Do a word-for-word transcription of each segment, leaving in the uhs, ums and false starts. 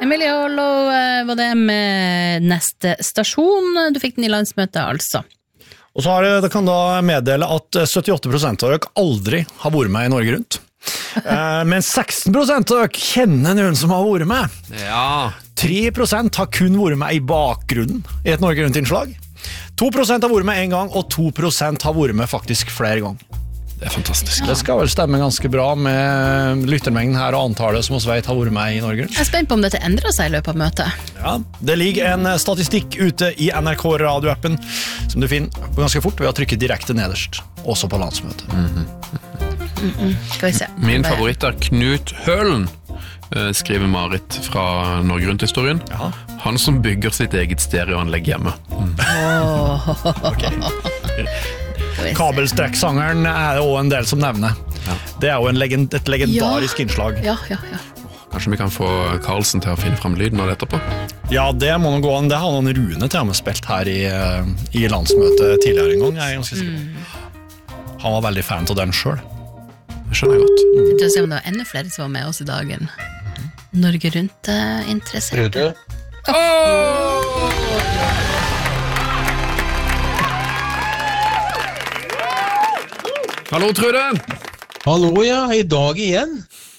Emilie Hollo, var det med neste stasjon? Du fikk den i landsmøtet, altså. Og så har det, det kan da meddele at syttiåtte prosent av dere aldri har vært med i Norge Rundt. Men seksten prosent av dere kjenner noen som har vært med. Ja. tre prosent har kun vært med i bakgrunnen i et Norge Rundt-innslag. to prosent har vært med en gang, og to prosent har vært med faktisk flere ganger. Det er fantastisk. Ja. Det skal vel stemme ganske bra med lyttermengden her og antallet som oss vet har vært med i Norge Rundt. Jeg er spent på om dette endrer seg i løpet av møtet. Ja, det ligger en statistikk ute i N R K radioappen som du finner ganske fort ved å trykke direkte nederst, også på landsmøtet. Mm-hmm. Mm-mm. Skal vi se. Min favoritt er Knut Hølen, skriver Marit fra Norge Rundt-historien. Jaha. Han som bygger sitt eget stereoanlegg hjemme. Mm. Oh. Ok. Kabelstrekksangeren er det også en del som nevner. Ja. Det er jo en legend, et legendarisk ja. innslag. Ja, ja, ja. Kanskje vi kan få Karlsen til å finne frem lyden av det etterpå? Ja, det må nå gå an. Det har noen Rune til å ha spilt her i, i landsmøtet tidligere en gang, jeg er ganske sikker. Mm. Han var veldig fan av den selv. Det skjønner jeg godt. Mm. Til å se om det var enda flere som var med oss i dagen. Norge Rundt-interesserte. Oh! Hallo, Trude! Hallo, ja, i dag igjen.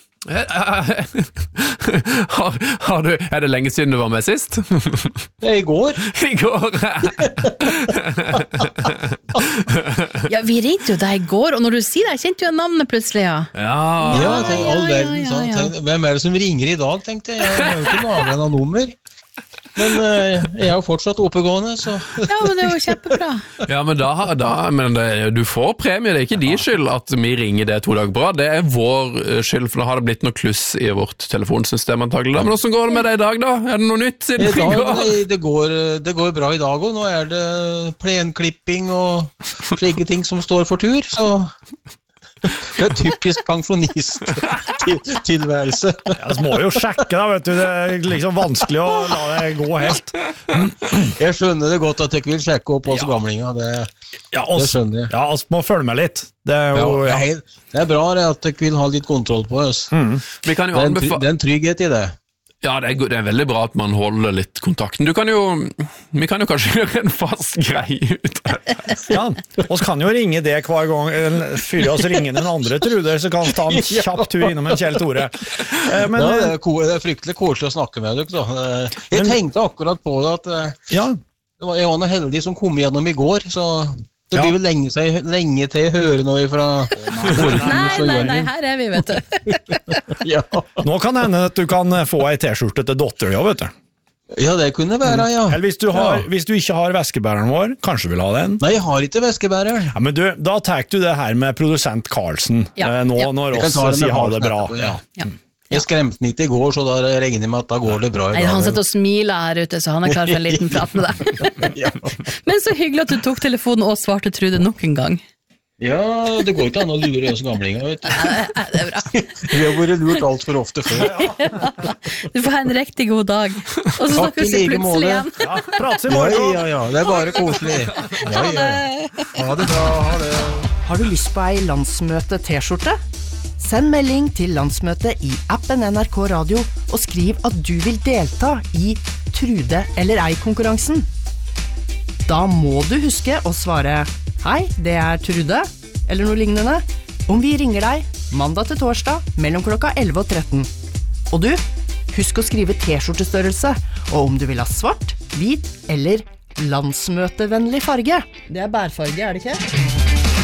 har, har du, er det lenge siden du var med sist? I går. I går. Ja, vi ringte jo deg i går, og når du sier det, jeg kjente jo navnet plutselig, ja. Ja, ja, tenk, all ja, verden, ja, sånn, ja. tenk, hvem er det som ringer i dag, tenkte jeg. Jeg har jo ikke laget noen nummer. Men uh, jeg er jo fortsatt oppegående, så... Ja, men det var kjempebra. Ja, men da, da men det, du får premie, det er ikke de skyld at vi ringer det to dager bra, det er vår skyld, for da har det blitt noe kluss i vårt telefonsystem antagelig. Men hvordan går det med deg i dag da? Er det noe nytt siden I dag, i går? nei, det, går, det går bra i dag, og nå er det plenklipping og slike ting som står for tur, så... Det er typisk pensjonist-tilværelse. Ja, så må vi jo sjekke da, vet du. Det er liksom vanskelig å la det gå helt. Jeg skjønner det godt at jeg ikke vil sjekke opp oss ja. Gamlinger. Det, ja, oss, det skjønner jeg. Ja, oss må følge med litt. Det er, jo, ja, ja. det er bra det at jeg vil ha litt kontroll på oss. Mm. Vi kan jo det, er anbefa- det er en trygghet i det. Ja, det er, det er veldig bra at man holder litt kontakten. Du kan jo, vi kan jo kanskje gjøre en fast greie ut. Ja, oss kan jo ringe det hver gang, fyre oss ringe den andre Trude, så kan vi ta en kjapp tur innom en Kjell Tore. Men, ja, det er, det er fryktelig koselig å snakke med dere. Da. Jeg men, tenkte akkurat på det at ja. Det var jeg var heldig som kom igjennom i går, så... Det blir ja. vel lenge, seg, lenge til jeg hører noe fra... Nei, nei, nei, her er vi, vet du. Ja. Nå kan det hende at du kan få ei t-skjorte til dotter, ja, vet du. Ja, det kunne være, ja. Eller hvis du, har, ja. hvis du ikke har veskebæreren vår, kanskje vil ha den? Nei, jeg har ikke veskebærer. Ja, men du, da tar du det her med produsent Karlsen, ja. nå ja. når oss sier ha det bra. Ja. Ja. Jeg skremte den ikke i går, så da regner jeg med at da går det bra i dag. Nei, han sitter og smiler her ute, så han er klar for en liten prat med deg. Ja. Men så hyggelig at du tok telefonen og svarte Trude nok en gang. Ja, det går ikke an å lure oss gamlinger, vet du. Ja, det er bra. Vi har vært lurt alt for ofte før. Ja. Du får ha en riktig god dag. Og så snakkes vi plutselig igjen. Ja, prates i morgen. Ja, ja, ja, det er bare koselig. Ja, ja. Ha det bra, ha det. Har du lyst på ei landsmøte-t-skjorte? Send melding til landsmøtet i appen N R K Radio og skriv at du vil delta i Trude eller ei-konkurransen. Da må du huske å svare «Hei, det er Trude», eller noe lignende, om vi ringer deg mandag til torsdag mellom klokka elleve og tretten. Og du, husk å skrive t-skjortestørrelse, og om du vil ha svart, hvit eller landsmøtevennlig farge. Det er bærfarge, er det ikke?